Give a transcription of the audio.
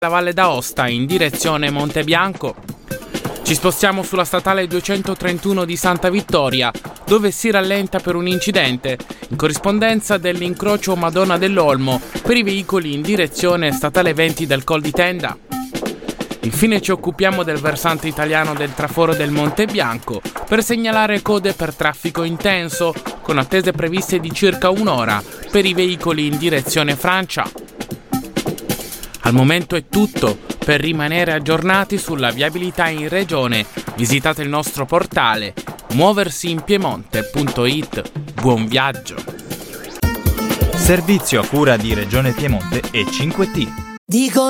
la Valle d'Aosta in direzione Montebianco. Ci spostiamo sulla statale 231 di Santa Vittoria, dove si rallenta per un incidente, in corrispondenza dell'incrocio Madonna dell'Olmo per i veicoli in direzione statale 20 del Col di Tenda. Infine ci occupiamo del versante italiano del traforo del Monte Bianco per segnalare code per traffico intenso, con attese previste di circa un'ora per i veicoli in direzione Francia. Al momento è tutto. Per rimanere aggiornati sulla viabilità in regione, visitate il nostro portale muoversiinpiemonte.it. Buon viaggio! Servizio a cura di Regione Piemonte e 5T.